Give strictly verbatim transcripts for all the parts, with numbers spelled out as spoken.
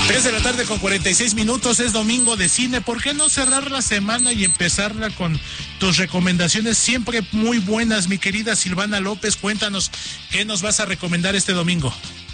tres de la tarde con cuarenta y seis minutos, es domingo de cine. ¿Por qué no cerrar la semana y empezarla con tus recomendaciones siempre muy buenas, mi querida Silvana López? Cuéntanos, ¿qué nos vas a recomendar este domingo?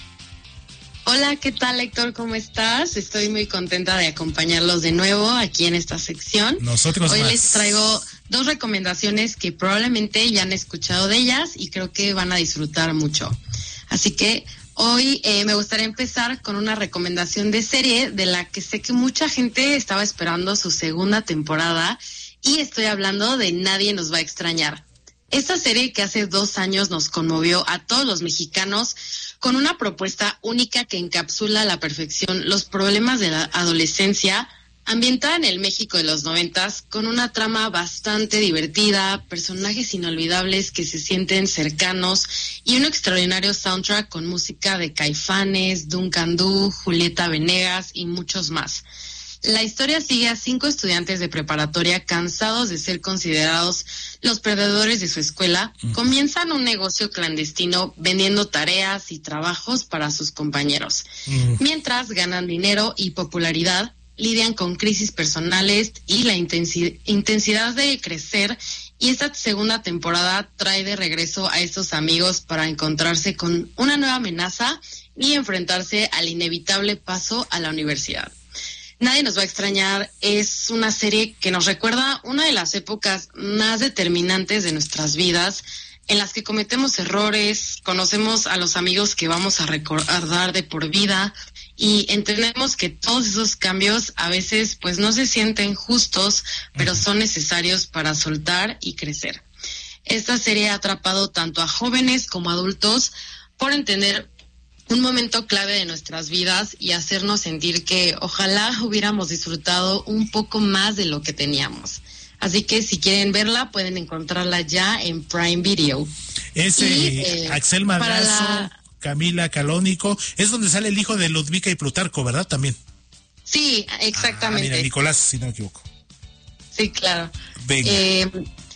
Hola, ¿qué tal, Héctor? ¿Cómo estás? Estoy muy contenta de acompañarlos de nuevo aquí en esta sección. Nosotros Hoy más. les traigo dos recomendaciones que probablemente ya han escuchado de ellas y creo que van a disfrutar mucho. Así que hoy eh, me gustaría empezar con una recomendación de serie de la que sé que mucha gente estaba esperando su segunda temporada, y estoy hablando de Nadie nos va a extrañar. Esta serie que hace dos años nos conmovió a todos los mexicanos con una propuesta única que encapsula a la perfección los problemas de la adolescencia, ambientada en el México de los noventas, con una trama bastante divertida, personajes inolvidables que se sienten cercanos y un extraordinario soundtrack con música de Caifanes, Duncan Du, Julieta Venegas y muchos más. La historia sigue a cinco estudiantes de preparatoria cansados de ser considerados los perdedores de su escuela. Uh-huh. Comienzan un negocio clandestino vendiendo tareas y trabajos para sus compañeros. Uh-huh. Mientras ganan dinero y popularidad, lidian con crisis personales y la intensi- intensidad de crecer, y esta segunda temporada trae de regreso a estos amigos para encontrarse con una nueva amenaza y enfrentarse al inevitable paso a la universidad. Nadie nos va a extrañar es una serie que nos recuerda una de las épocas más determinantes de nuestras vidas, en las que cometemos errores, conocemos a los amigos que vamos a recordar de por vida y entendemos que todos esos cambios a veces pues no se sienten justos, pero son necesarios para soltar y crecer. Esta serie ha atrapado tanto a jóvenes como a adultos por entender un momento clave de nuestras vidas y hacernos sentir que ojalá hubiéramos disfrutado un poco más de lo que teníamos. Así que si quieren verla, pueden encontrarla ya en Prime Video. Es y, eh, Axel Madrazo, la... Camila Calónico, es donde sale el hijo de Ludvika y Plutarco, ¿verdad? También. Sí, exactamente. Ah, mira, Nicolás, si no me equivoco. Sí, claro. Venga. Eh,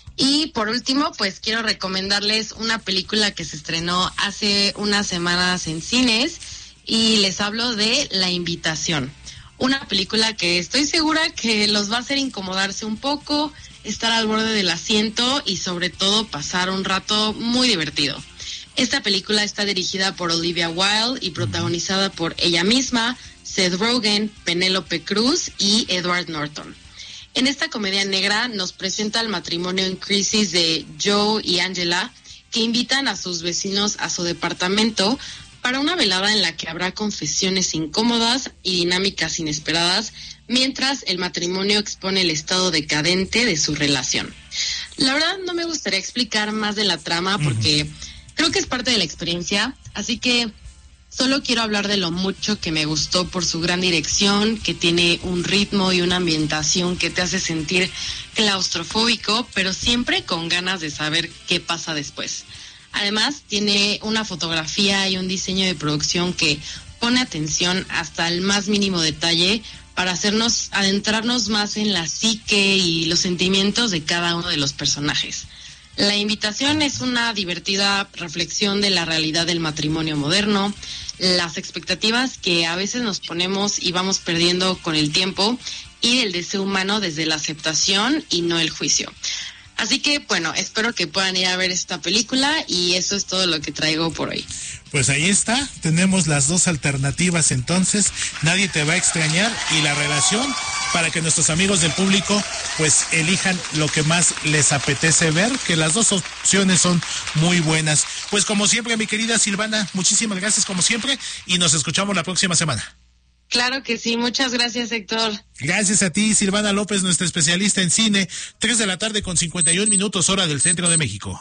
Y por último, pues quiero recomendarles una película que se estrenó hace unas semanas en cines, y les hablo de La Invitación. Una película que estoy segura que los va a hacer incomodarse un poco, estar al borde del asiento y sobre todo pasar un rato muy divertido. Esta película está dirigida por Olivia Wilde y protagonizada por ella misma, Seth Rogen, Penélope Cruz y Edward Norton. En esta comedia negra nos presenta el matrimonio en crisis de Joe y Angela, que invitan a sus vecinos a su departamento para una velada en la que habrá confesiones incómodas y dinámicas inesperadas, mientras el matrimonio expone el estado decadente de su relación. La verdad no me gustaría explicar más de la trama porque uh-huh. creo que es parte de la experiencia, así que solo quiero hablar de lo mucho que me gustó por su gran dirección, que tiene un ritmo y una ambientación que te hace sentir claustrofóbico, pero siempre con ganas de saber qué pasa después. Además, tiene una fotografía y un diseño de producción que pone atención hasta el más mínimo detalle para hacernos adentrarnos más en la psique y los sentimientos de cada uno de los personajes. La Invitación es una divertida reflexión de la realidad del matrimonio moderno, las expectativas que a veces nos ponemos y vamos perdiendo con el tiempo, y el deseo humano desde la aceptación y no el juicio. Así que, bueno, espero que puedan ir a ver esta película, y eso es todo lo que traigo por hoy. Pues ahí está, tenemos las dos alternativas entonces, Nadie te va a extrañar y La Relación, para que nuestros amigos del público pues elijan lo que más les apetece ver, que las dos opciones son muy buenas. Pues como siempre, mi querida Silvana, muchísimas gracias como siempre, y nos escuchamos la próxima semana. Claro que sí, muchas gracias, Héctor. Gracias a ti, Silvana López, nuestra especialista en cine, tres de la tarde con cincuenta y un minutos, hora del centro de México.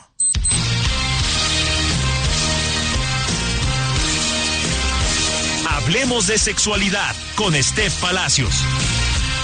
Hablemos de sexualidad con Steph Palacios.